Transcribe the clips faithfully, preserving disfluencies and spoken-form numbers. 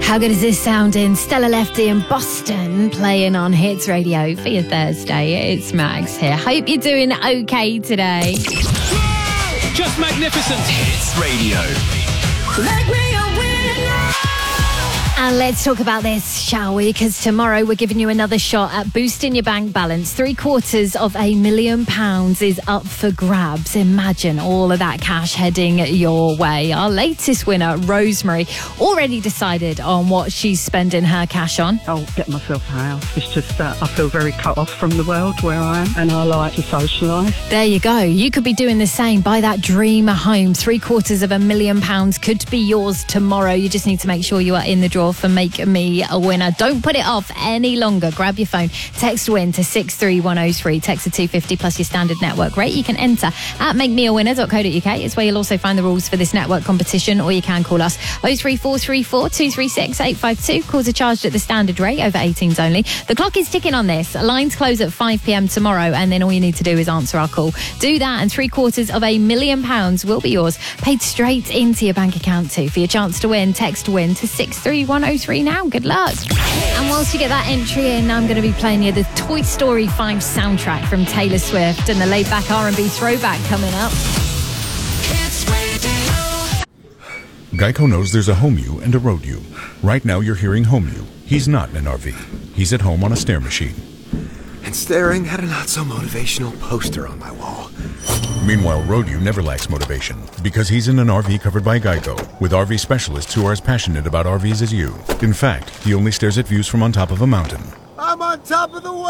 How good is this sounding? Stella Lefty in Boston playing on Hits Radio for your Thursday. It's Max here. Hope you're doing okay today. Just magnificent. Hits Radio. Make me a winner. And let's talk about this, shall we? Because tomorrow we're giving you another shot at boosting your bank balance. Three quarters of a million pounds is up for grabs. Imagine all of that cash heading your way. Our latest winner, Rosemary, already decided on what she's spending her cash on. I'll get myself a house. It's just that I feel very cut off from the world where I am, and I like to socialise. There you go. You could be doing the same. Buy that dream home. Three quarters of a million pounds could be yours tomorrow. You just need to make sure you are in the draw for Make Me a Winner. Don't put it off any longer. Grab your phone, text WIN to six three one oh three, text to two fifty plus your standard network rate. You can enter at make me a winner dot co dot uk. It's where you'll also find the rules for this network competition, or you can call us oh three four three four, two three six, eight five two. Calls are charged at the standard rate, over eighteens only. The clock is ticking on this. Lines close at five p.m. tomorrow, and then all you need to do is answer our call. Do that and three quarters of a million pounds will be yours, paid straight into your bank account too. For your chance to win, text WIN to six three one oh three now. Good luck. And whilst you get that entry in, I'm going to be playing you the Toy Story five soundtrack from Taylor Swift and the laid-back R and B throwback coming up. Geico knows there's a home you and a road you. Right now you're hearing home you. He's not in an R V. He's at home on a stair machine. And staring at a not-so-motivational poster on my wall. Meanwhile, road you never lacks motivation because he's in an R V covered by Geico with R V specialists who are as passionate about R Vs as you. In fact, he only stares at views from on top of a mountain. I'm on top of the world!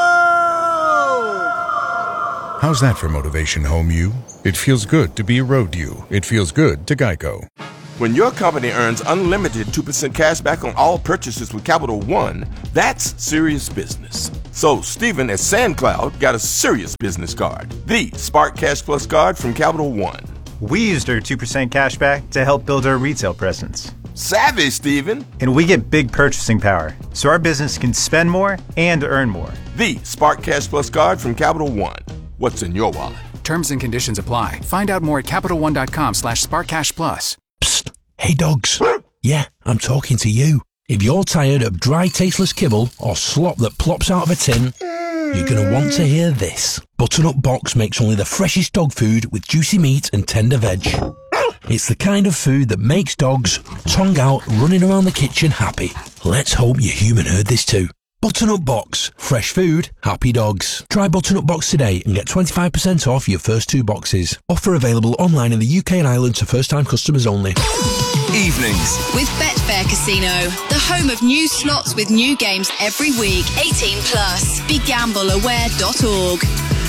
How's that for motivation, home you? It feels good to be a road you. It feels good to Geico. When your company earns unlimited two percent cash back on all purchases with Capital One, that's serious business. So Stephen at SandCloud got a serious business card, the Spark Cash Plus card from Capital One. We used our two percent cash back to help build our retail presence. Savvy, Stephen. And we get big purchasing power, so our business can spend more and earn more. The Spark Cash Plus card from Capital One. What's in your wallet? Terms and conditions apply. Find out more at CapitalOne.com slash SparkCashPlus. Psst. Hey, dogs. Yeah, I'm talking to you. If you're tired of dry, tasteless kibble or slop that plops out of a tin, you're going to want to hear this. Butternut Box makes only the freshest dog food with juicy meat and tender veg. It's the kind of food that makes dogs, tongue out, running around the kitchen happy. Let's hope your human heard this too. Butternut Box. Fresh food, happy dogs. Try Butternut Box today and get twenty-five percent off your first two boxes. Offer available online in the U K and Ireland to first-time customers only. Evenings with Betfair Casino, the home of new slots with new games every week. eighteen plus. Be gamble aware dot org.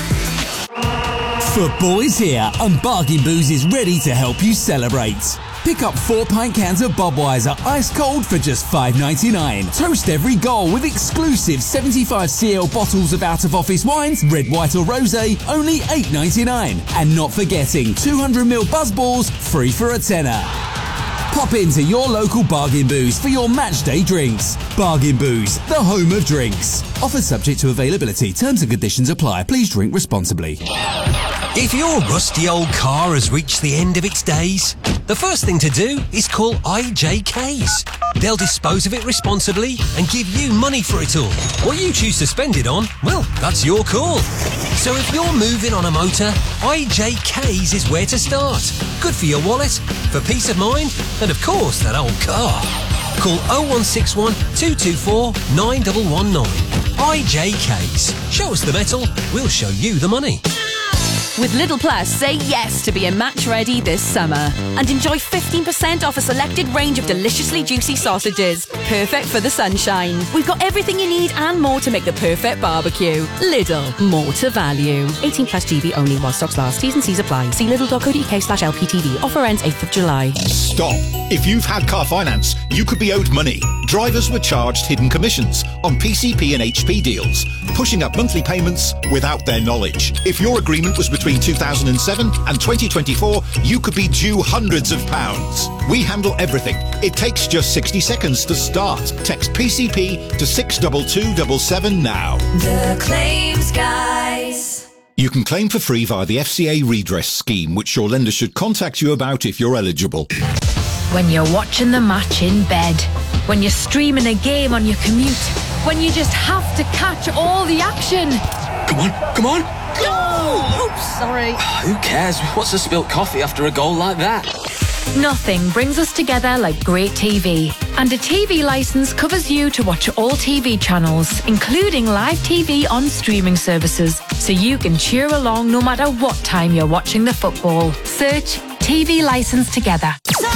Football is here and Bargain Booze is ready to help you celebrate. Pick up four pint cans of Budweiser ice cold for just five ninety-nine. Toast every goal with exclusive seventy-five centiliter bottles of out-of-office wines, red, white or rosé, only eight ninety-nine. And not forgetting two hundred milliliter buzz balls, free for a tenner. Pop into your local Bargain Booze for your match day drinks. Bargain Booze, the home of drinks. Offer subject to availability. Terms and conditions apply. Please drink responsibly. If your rusty old car has reached the end of its days, the first thing to do is call I J Ks. They'll dispose of it responsibly and give you money for it all. What you choose to spend it on, well, that's your call. So if you're moving on a motor, I J Ks is where to start. Good for your wallet, for peace of mind, and of course that old car. Call oh one six one, two two four, nine one one nine. I J Ks. Show us the metal, we'll show you the money. With Lidl Plus, say yes to being match ready this summer and enjoy fifteen percent off a selected range of deliciously juicy sausages. Perfect for the sunshine. We've got everything you need and more to make the perfect barbecue. Lidl, more to value. eighteen plus G B only while stocks last. T's and C's apply. See lidl.co.uk slash LPTV. Offer ends eighth of July. Stop. If you've had car finance, you could be owed money. Drivers were charged hidden commissions on P C P and H P deals, pushing up monthly payments without their knowledge. If your agreement was between two thousand seven and twenty twenty-four, you could be due hundreds of pounds. We handle everything. It takes just sixty seconds to start. Text P C P to six two two seven seven now. The Claims Guys. You can claim for free via the F C A redress scheme, which your lender should contact you about if you're eligible. When you're watching the match in bed. When you're streaming a game on your commute. When you just have to catch all the action. Come on, come on. Oh, oops, sorry. Who cares? What's a spilt coffee after a goal like that? Nothing brings us together like great T V. And a T V licence covers you to watch all T V channels, including live T V on streaming services, so you can cheer along no matter what time you're watching the football. Search T V licence together.